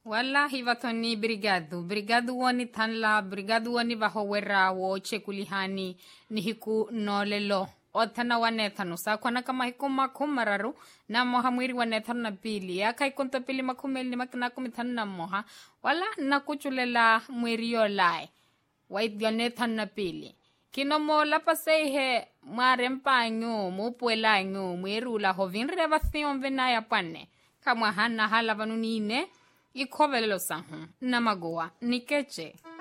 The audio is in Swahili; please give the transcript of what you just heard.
Wallahi vatoni brigadu woni tanla brigadu woni vahowera wo chekulihani ni hiku nolelo othana wanethano sakwana kama hiku makumararu na moha mwiri wanethano na pili aka ikonto pili makumeli makina kumithano na moha wala nakuchulela mwiri yolae waidionethano na pili kinomo lapaseihe mwarempanyu mupuelanyu mwirula hovinre vathion venaya pane kama hana hala vanunine ikhovelelo sahu na magoa nikeche